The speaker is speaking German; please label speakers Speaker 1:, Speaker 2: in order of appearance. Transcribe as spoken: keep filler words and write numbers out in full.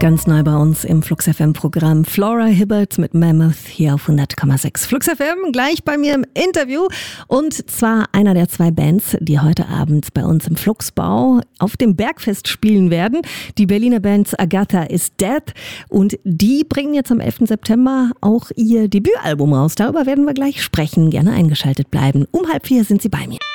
Speaker 1: Ganz neu bei uns im Flux F M-Programm Flora Hibbert mit Mammoth hier auf hundert Komma sechs. Flux F M gleich bei mir im Interview und zwar einer der zwei Bands, die heute Abend bei uns im Fluxbau auf dem Bergfest spielen werden. Die Berliner Band Agatha is Dead und die bringen jetzt am elften September auch ihr Debütalbum raus. Darüber werden wir gleich sprechen. Gerne eingeschaltet bleiben. Um halb vier sind sie bei mir.